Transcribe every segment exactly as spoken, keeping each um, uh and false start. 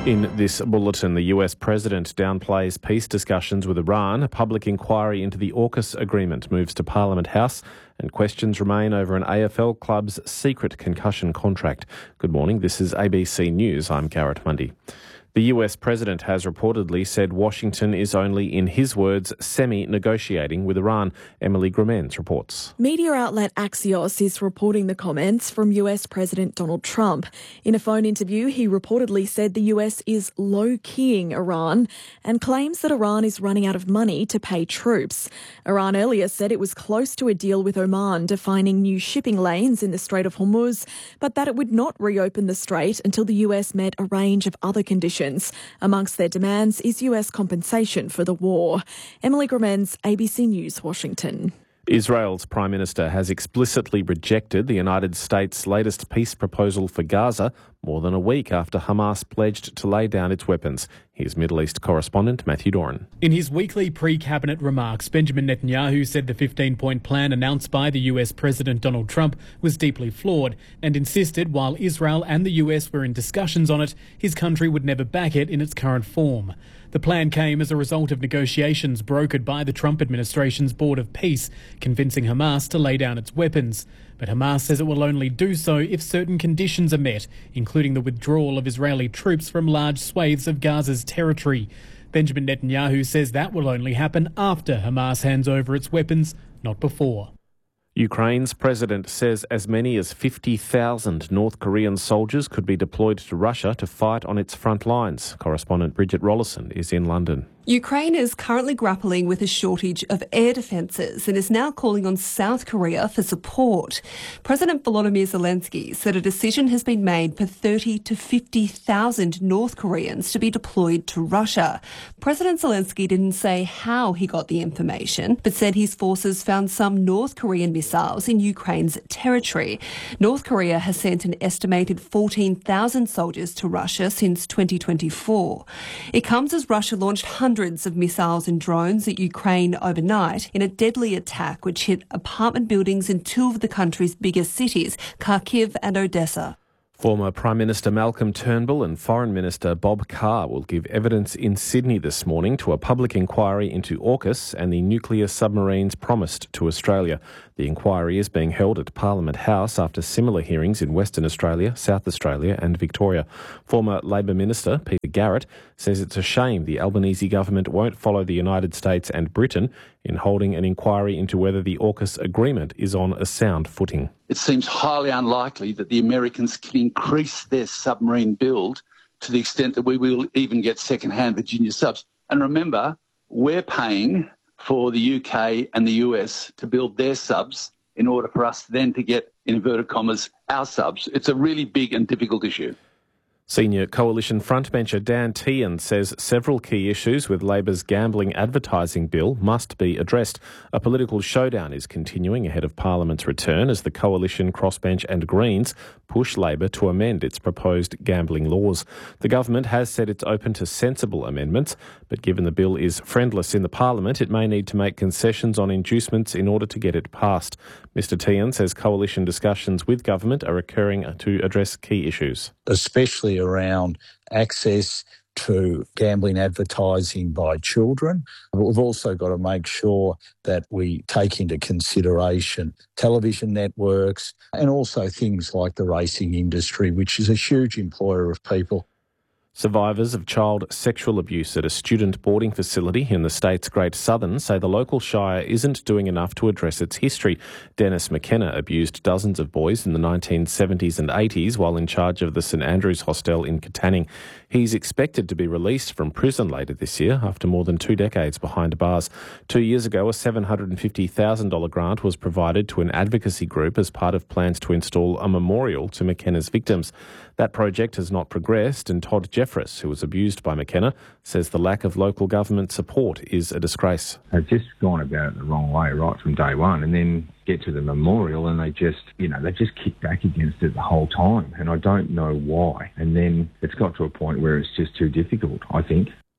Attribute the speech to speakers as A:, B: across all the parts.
A: In this bulletin, the U S president downplays peace discussions with Iran. A public inquiry into the AUKUS agreement moves to Parliament House, and questions remain over an A F L club's secret concussion contract. Good morning, this is A B C News. I'm Garrett Mundy. The U S president has reportedly said Washington is only, in his words, semi-negotiating with Iran. Emily Gremens reports.
B: Media outlet Axios is reporting the comments from U S President Donald Trump. In a phone interview, he reportedly said the U S is low-keying Iran and claims that Iran is running out of money to pay troops. Iran earlier said it was close to a deal with Oman defining new shipping lanes in the Strait of Hormuz, but that it would not reopen the strait until the U S met a range of other conditions. Amongst their demands is U S compensation for the war. Emily Gremens, A B C News, Washington.
A: Israel's Prime Minister has explicitly rejected the United States' latest peace proposal for Gaza more than a week after Hamas pledged to lay down its weapons. Here's Middle East correspondent Matthew Doran.
C: In his weekly pre-cabinet remarks, Benjamin Netanyahu said the fifteen-point plan announced by the U S President Donald Trump was deeply flawed and insisted while Israel and the U S were in discussions on it, his country would never back it in its current form. The plan came as a result of negotiations brokered by the Trump administration's Board of Peace, convincing Hamas to lay down its weapons. But Hamas says it will only do so if certain conditions are met, including the withdrawal of Israeli troops from large swathes of Gaza's territory. Benjamin Netanyahu says that will only happen after Hamas hands over its weapons, not before.
A: Ukraine's president says as many as fifty thousand North Korean soldiers could be deployed to Russia to fight on its front lines. Correspondent Bridget Rollison is in London.
D: Ukraine is currently grappling with a shortage of air defences and is now calling on South Korea for support. President Volodymyr Zelensky said a decision has been made for thirty to fifty thousand North Koreans to be deployed to Russia. President Zelensky didn't say how he got the information, but said his forces found some North Korean missiles in Ukraine's territory. North Korea has sent an estimated fourteen thousand soldiers to Russia since twenty twenty-four. It comes as Russia launched hundreds Hundreds of missiles and drones at Ukraine overnight in a deadly attack which hit apartment buildings in two of the country's biggest cities, Kharkiv and Odessa.
A: Former Prime Minister Malcolm Turnbull and Foreign Minister Bob Carr will give evidence in Sydney this morning to a public inquiry into AUKUS and the nuclear submarines promised to Australia. The inquiry is being held at Parliament House after similar hearings in Western Australia, South Australia and Victoria. Former Labor Minister Peter Garrett says it's a shame the Albanese government won't follow the United States and Britain in holding an inquiry into whether the AUKUS agreement is on a sound footing.
E: It seems highly unlikely that the Americans can increase their submarine build to the extent that we will even get second-hand Virginia subs. And remember, we're paying for the U K and the U S to build their subs in order for us then to get, in inverted commas, our subs. It's a really big and difficult issue.
A: Senior Coalition frontbencher Dan Tehan says several key issues with Labor's gambling advertising bill must be addressed. A political showdown is continuing ahead of Parliament's return as the Coalition, Crossbench and Greens push Labor to amend its proposed gambling laws. The government has said it's open to sensible amendments, but given the bill is friendless in the Parliament, it may need to make concessions on inducements in order to get it passed. Mister Tehan says Coalition discussions with government are occurring to address key issues.
F: Especially around access to gambling advertising by children. We've also got to make sure that we take into consideration television networks and also things like the racing industry, which is a huge employer of people.
A: Survivors of child sexual abuse at a student boarding facility in the state's Great Southern say the local shire isn't doing enough to address its history. Dennis McKenna abused dozens of boys in the nineteen seventies and eighties while in charge of the St Andrews Hostel in Katanning. He's expected to be released from prison later this year after more than two decades behind bars. Two years ago, a seven hundred fifty thousand dollars grant was provided to an advocacy group as part of plans to install a memorial to McKenna's victims. That project has not progressed, and Todd Jeffress, who was abused by McKenna, says the lack of local government support is a disgrace.
G: They've just gone about it the wrong way right from day one, and then get to the memorial and they just, you know, they just kick back against it the whole time, and I don't know why. And then it's got to a point where it's just too difficult, I think.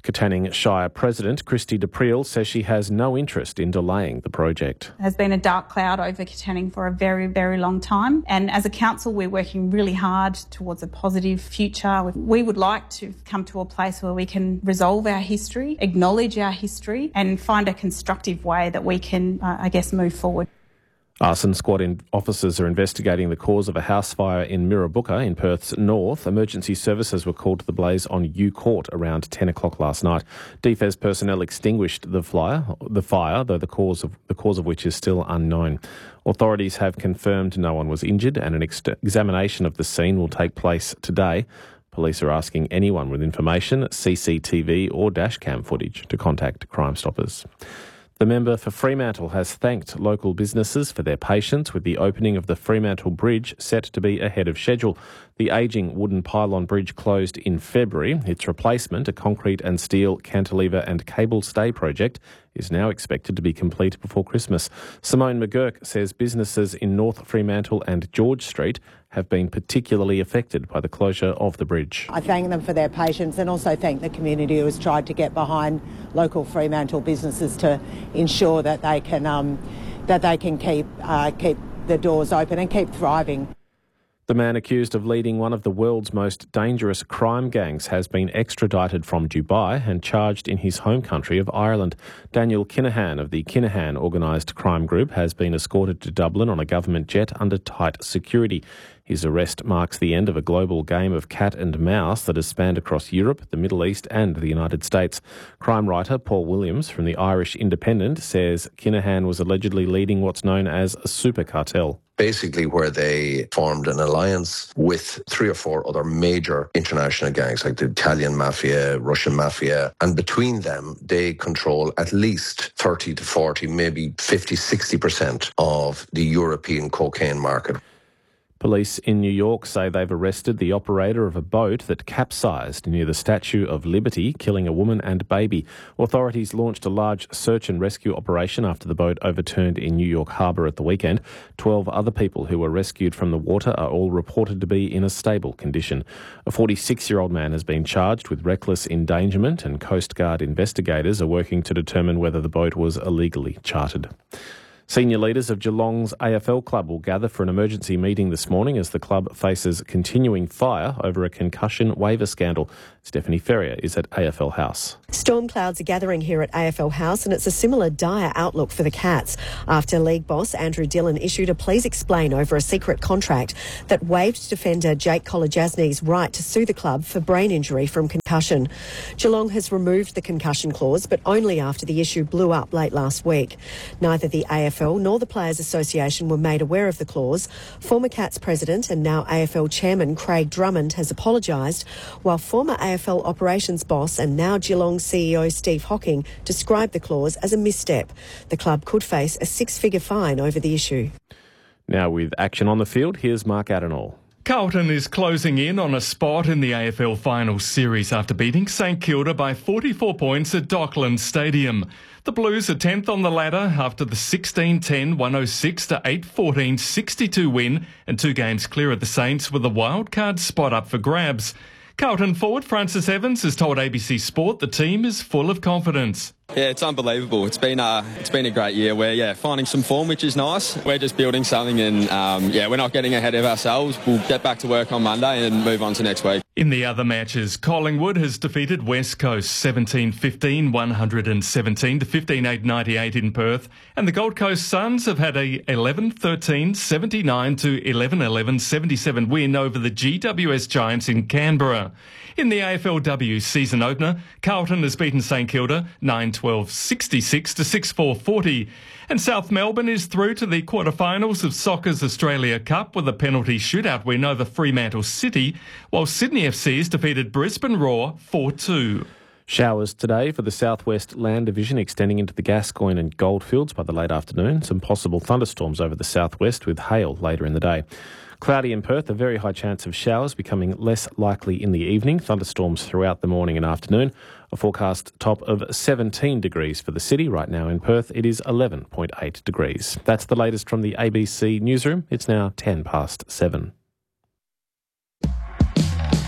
A: Katanning Shire President Christy D'April says she has no interest in delaying the project.
H: There has been a dark cloud over Katanning for a very, very long time. And as a council, we're working really hard towards a positive future. We would like to come to a place where we can resolve our history, acknowledge our history and find a constructive way that we can, uh, I guess, move forward.
A: Arson squad in officers are investigating the cause of a house fire in Mirrabooka in Perth's north. Emergency services were called to the blaze on U Court around ten o'clock last night. D F E S personnel extinguished the fire, the fire, though the cause of the cause of which is still unknown. Authorities have confirmed no one was injured, and an ex- examination of the scene will take place today. Police are asking anyone with information, C C T V or dashcam footage to contact Crime Stoppers. The member for Fremantle has thanked local businesses for their patience with the opening of the Fremantle Bridge, set to be ahead of schedule. The ageing wooden pylon bridge closed in February. Its replacement, a concrete and steel cantilever and cable stay project, is now expected to be complete before Christmas. Simone McGurk says businesses in North Fremantle and George Street have been particularly affected by the closure of the bridge.
I: I thank them for their patience and also thank the community who has tried to get behind local Fremantle businesses to ensure that they can um, that they can keep uh, keep the doors open and keep thriving.
A: The man accused of leading one of the world's most dangerous crime gangs has been extradited from Dubai and charged in his home country of Ireland. Daniel Kinahan of the Kinahan organised crime group has been escorted to Dublin on a government jet under tight security. His arrest marks the end of a global game of cat and mouse that has spanned across Europe, the Middle East and the United States. Crime writer Paul Williams from the Irish Independent says Kinahan was allegedly leading what's known as a super cartel.
J: Basically where they formed an alliance with three or four other major international gangs like the Italian mafia, Russian mafia, and between them they control at least thirty to forty, maybe fifty, sixty percent of the European cocaine market.
A: Police in New York say they've arrested the operator of a boat that capsized near the Statue of Liberty, killing a woman and baby. Authorities launched a large search and rescue operation after the boat overturned in New York Harbour at the weekend. Twelve other people who were rescued from the water are all reported to be in a stable condition. A forty-six-year-old man has been charged with reckless endangerment, and Coast Guard investigators are working to determine whether the boat was illegally chartered. Senior leaders of Geelong's A F L club will gather for an emergency meeting this morning as the club faces continuing fire over a concussion waiver scandal. Stephanie Ferrier is at A F L House.
K: Storm clouds are gathering here at A F L House, and it's a similar dire outlook for the Cats after league boss Andrew Dillon issued a please explain over a secret contract that waived defender Jake Kolodjasny's right to sue the club for brain injury from concussion. Geelong has removed the concussion clause, but only after the issue blew up late last week. Neither the A F L nor the Players Association were made aware of the clause. Former Cats president and now A F L chairman Craig Drummond has apologised, while former A F L operations boss and now Geelong C E O Steve Hocking described the clause as a misstep. The club could face a six-figure fine over the issue.
A: Now with action on the field, here's Mark Adenall.
L: Carlton is closing in on a spot in the A F L Finals Series after beating St Kilda by forty-four points at Docklands Stadium. The Blues are tenth on the ladder after the sixteen ten, one oh six to eight fourteen, sixty-two win, and two games clear of the Saints with a wildcard spot up for grabs. Carlton forward Francis Evans has told A B C Sport the team is full of confidence.
M: Yeah, it's unbelievable. It's been a it's been a great year. We're yeah finding some form, which is nice. We're just building something, and um, yeah, we're not getting ahead of ourselves. We'll get back to work on Monday and move on to next week.
L: In the other matches, Collingwood has defeated West Coast seventeen fifteen, one seventeen to fifteen eight ninety-eight in Perth, and the Gold Coast Suns have had a eleven thirteen, seventy-nine to eleven eleven, seventy-seven win over the G W S Giants in Canberra. In the A F L W season opener, Carlton has beaten St Kilda nine twelve sixty-six to six four forty. And South Melbourne is through to the quarterfinals of Soccer's Australia Cup with a penalty shootout win over Fremantle City, while Sydney F C has defeated Brisbane Roar four two.
A: Showers today for the Southwest Land Division extending into the Gascoyne and Goldfields by the late afternoon. Some possible thunderstorms over the southwest with hail later in the day. Cloudy in Perth, a very high chance of showers becoming less likely in the evening. Thunderstorms throughout the morning and afternoon. A forecast top of seventeen degrees for the city. Right now in Perth, it is eleven point eight degrees. That's the latest from the A B C newsroom. It's now ten past seven.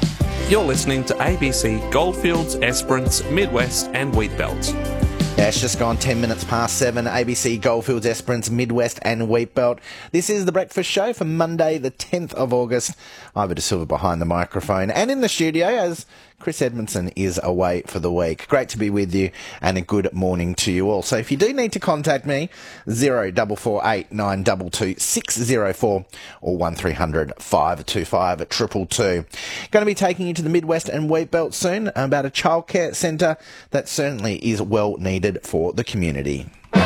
N: You're listening to A B C Goldfields, Esperance, Midwest and Wheatbelt.
O: Yeah, it's just gone ten minutes past seven. A B C Goldfields, Esperance, Midwest and Wheatbelt. This is The Breakfast Show for Monday the tenth of August. Ivor De Silva behind the microphone and in the studio as Chris Edmondson is away for the week. Great to be with you and a good morning to you all. So if you do need to contact me, zero four four eight nine two two six zero four or one three hundred five two five two two two. Going to be taking you to the Midwest and Wheatbelt soon about a childcare centre that certainly is well needed for the community.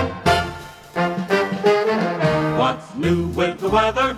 P: What's new with the weather?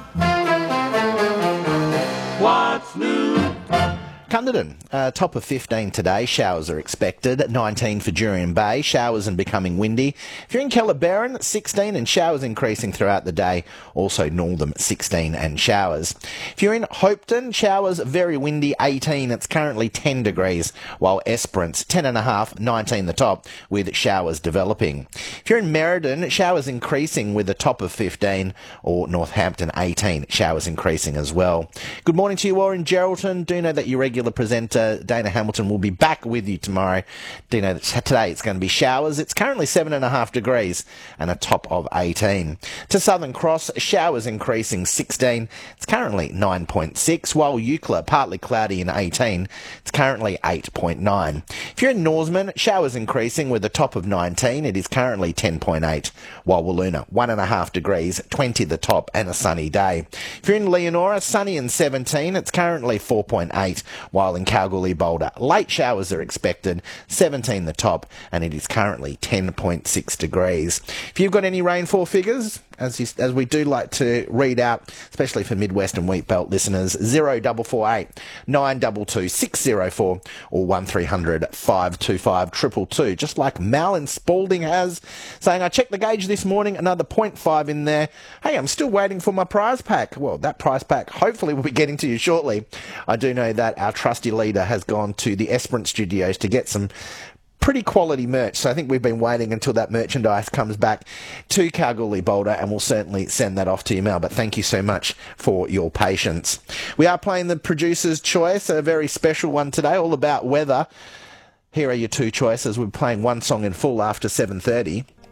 P: What's new?
O: Cunderdin, uh, top of fifteen today. Showers are expected. nineteen for Jurien Bay. Showers and becoming windy. If you're in Kellerberrin, sixteen and showers increasing throughout the day. Also Northam, sixteen and showers. If you're in Hopeton, showers very windy, eighteen. It's currently ten degrees. While Esperance, ten and a half, nineteen the top, with showers developing. If you're in Merredin, showers increasing with a top of fifteen. Or Northampton, eighteen. Showers increasing as well. Good morning to you all in Geraldton. Do know that your regular presenter Dana Hamilton will be back with you tomorrow. Do know that today it's going to be showers. It's currently seven and a half degrees and a top of eighteen. To Southern Cross, showers increasing, sixteen. It's currently nine point six, while Eucla partly cloudy and eighteen. It's currently eight point nine. If you're in Norseman, showers increasing with a top of nineteen. It is currently ten point eight, while Wiluna one and a half degrees, twenty the top and a sunny day. If you're in Leonora, sunny and seventeen. It's currently four point eight. While in Kalgoorlie Boulder, late showers are expected, seventeen the top, and it is currently ten point six degrees. If you've got any rainfall figures, as you, as we do like to read out, especially for Midwest and Wheatbelt listeners, zero four four eight nine two two six zero four or one three hundred five two five two two two. Just like Mal in Spalding has, saying, I checked the gauge this morning, another zero point five in there. Hey, I'm still waiting for my prize pack. Well, that prize pack hopefully will be getting to you shortly. I do know that our trusty leader has gone to the Esperance studios to get some pretty quality merch, so I think we've been waiting until that merchandise comes back to Kalgoorlie Boulder, and we'll certainly send that off to you, Mel. But thank you so much for your patience. We are playing the producer's choice, a very special one today, all about weather. Here are your two choices. We're playing one song in full after seven thirty.